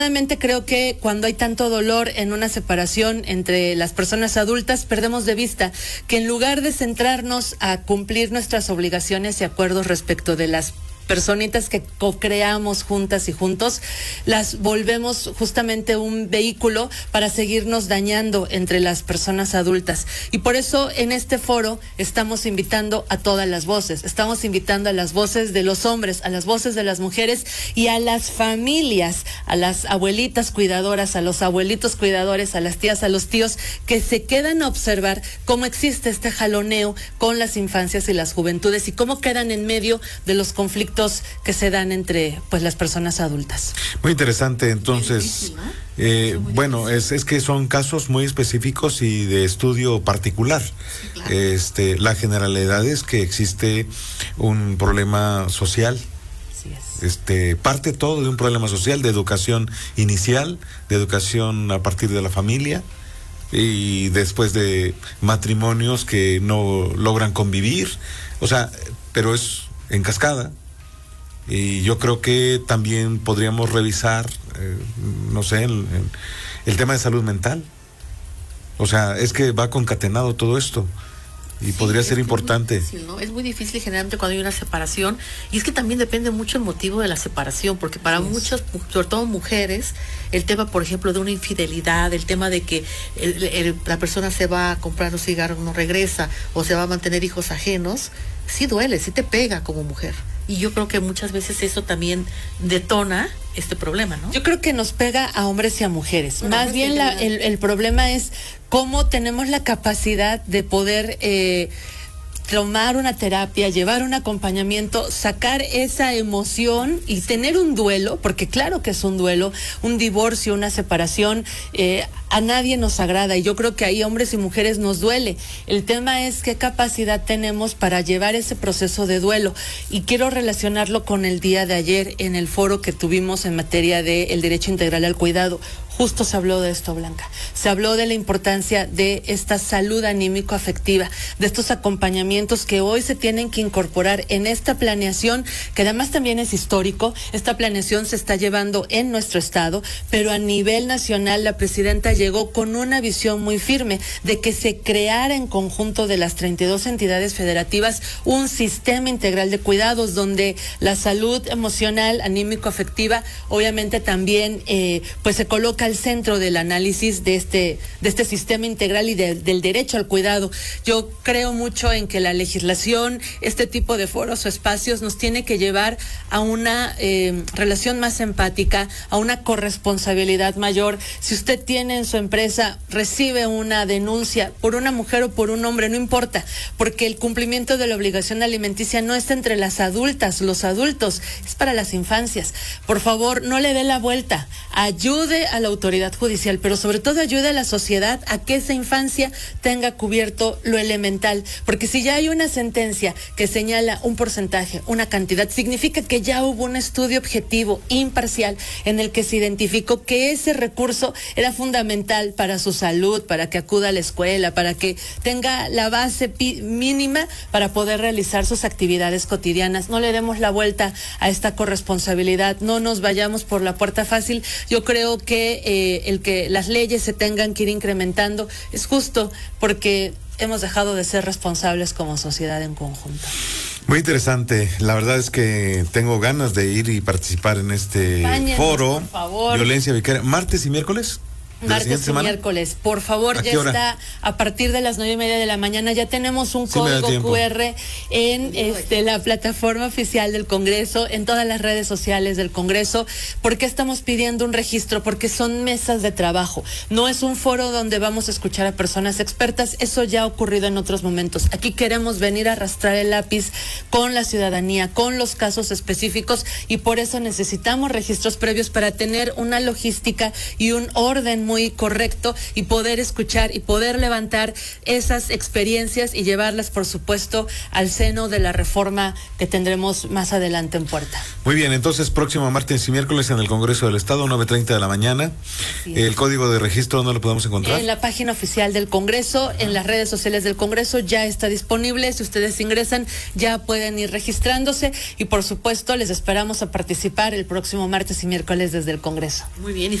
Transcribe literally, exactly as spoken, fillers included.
Creo que cuando hay tanto dolor en una separación entre las personas adultas, perdemos de vista que en lugar de centrarnos a cumplir nuestras obligaciones y acuerdos respecto de las personitas que co-creamos juntas y juntos, las volvemos justamente un vehículo para seguirnos dañando entre las personas adultas. Y por eso en este foro estamos invitando a todas las voces, estamos invitando a las voces de los hombres, a las voces de las mujeres y a las familias, a las abuelitas cuidadoras, a los abuelitos cuidadores, a las tías, a los tíos, que se quedan a observar cómo existe este jaloneo con las infancias y las juventudes y cómo quedan en medio de los conflictos que se dan entre pues las personas adultas. Muy interesante, entonces, eh, bueno, es, es que son casos muy específicos y de estudio particular. Sí, claro. Este, la generalidad es que existe un problema social. Así es. Este, parte todo de un problema social, de educación inicial, de educación a partir de la familia, y después de matrimonios que no logran convivir, o sea, pero es en cascada. Y yo creo que también podríamos revisar, eh, no sé, el, el, el tema de salud mental. O sea, es que va concatenado todo esto. Y sí, podría ser importante. Es muy difícil, ¿no? Es muy difícil generalmente cuando hay una separación. Y es que también depende mucho el motivo de la separación. Porque para sí, muchas, sobre todo mujeres, el tema, por ejemplo, de una infidelidad, el tema de que el, el, la persona se va a comprar un cigarro, no regresa, o se va a mantener hijos ajenos, sí duele, sí te pega como mujer. Y yo creo que muchas veces eso también detona este problema, ¿no? Yo creo que nos pega a hombres y a mujeres. Bueno, Más bien la, el, el problema es cómo tenemos la capacidad de poder eh, tomar una terapia, llevar un acompañamiento, sacar esa emoción y tener un duelo, porque claro que es un duelo, un divorcio, una separación, eh, a nadie nos agrada y yo creo que ahí hombres y mujeres nos duele. El tema es qué capacidad tenemos para llevar ese proceso de duelo y quiero relacionarlo con el día de ayer en el foro que tuvimos en materia del derecho integral al cuidado. Justo se habló de esto, Blanca. Se habló de la importancia de esta salud anímico-afectiva, de estos acompañamientos que hoy se tienen que incorporar en esta planeación, que además también es histórico. Esta planeación se está llevando en nuestro estado, pero a nivel nacional la presidenta llegó con una visión muy firme de que se creara en conjunto de las treinta y dos entidades federativas un sistema integral de cuidados donde la salud emocional, anímico-afectiva, obviamente también eh, pues se coloca al centro del análisis de este de este sistema integral y de, del derecho al cuidado. Yo creo mucho en que la legislación, este tipo de foros o espacios nos tiene que llevar a una eh, relación más empática, a una corresponsabilidad mayor. Si usted tiene en su empresa, recibe una denuncia por una mujer o por un hombre, no importa, porque el cumplimiento de la obligación alimenticia no está entre las adultas, los adultos, es para las infancias. Por favor, no le dé la vuelta, ayude a la autoridad judicial, pero sobre todo ayude a la sociedad a que esa infancia tenga cubierto lo elemental, porque si ya hay una sentencia que señala un porcentaje, una cantidad, significa que ya hubo un estudio objetivo, imparcial, en el que se identificó que ese recurso era fundamental para su salud, para que acuda a la escuela, para que tenga la base pi- mínima para poder realizar sus actividades cotidianas. No le demos la vuelta a esta corresponsabilidad, no nos vayamos por la puerta fácil. Yo creo que eh, el que las leyes se tengan que ir incrementando es justo porque hemos dejado de ser responsables como sociedad en conjunto. Muy interesante, la verdad es que tengo ganas de ir y participar en este Páñenos, foro. por favor. Violencia vicaria, martes y miércoles. Martes y miércoles, por favor, ya está a partir de las nueve y media de la mañana, ya tenemos un sí código cu erre en este, la plataforma oficial del Congreso, en todas las redes sociales del Congreso. ¿Por qué estamos pidiendo un registro? Porque son mesas de trabajo, no es un foro donde vamos a escuchar a personas expertas, eso ya ha ocurrido en otros momentos. Aquí queremos venir a arrastrar el lápiz con la ciudadanía, con los casos específicos y por eso necesitamos registros previos para tener una logística y un orden muy correcto y poder escuchar y poder levantar esas experiencias y llevarlas, por supuesto, al seno de la reforma que tendremos más adelante en puerta. Muy bien, entonces próximo martes y miércoles en el Congreso del Estado, nueve treinta de la mañana. El código de registro, ¿dónde lo podemos encontrar? En la página oficial del Congreso, en las redes sociales del Congreso ya está disponible. Si ustedes ingresan, ya pueden ir registrándose y por supuesto les esperamos a participar el próximo martes y miércoles desde el Congreso. Muy bien.